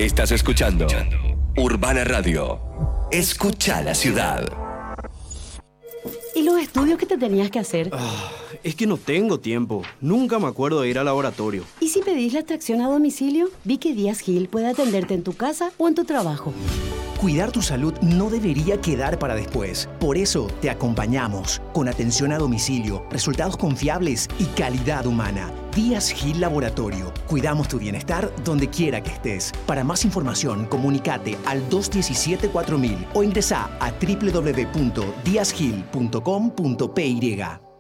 Estás escuchando Urbana Radio. Escucha la ciudad. ¿Y los estudios que te tenías que hacer? Es que no tengo tiempo. Nunca me acuerdo de ir al laboratorio. ¿Y si pedís la extracción a domicilio? Vi que Díaz Gil puede atenderte en tu casa o en tu trabajo. Cuidar tu salud no debería quedar para después. Por eso te acompañamos con atención a domicilio, resultados confiables y calidad humana. Díaz Gil Laboratorio. Cuidamos tu bienestar donde quiera que estés. Para más información, comunícate al 217-4000 o ingresa a www.diazgil.com.py.